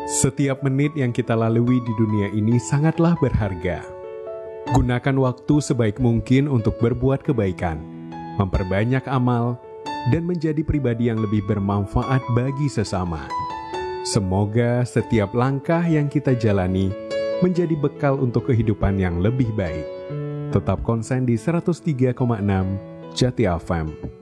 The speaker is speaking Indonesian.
Setiap menit yang kita lalui di dunia ini sangatlah berharga. Gunakan waktu sebaik mungkin untuk berbuat kebaikan, memperbanyak amal, dan menjadi pribadi yang lebih bermanfaat bagi sesama. Semoga setiap langkah yang kita jalani menjadi bekal untuk kehidupan yang lebih baik. Tetap konsen di 103,6 Jati FM.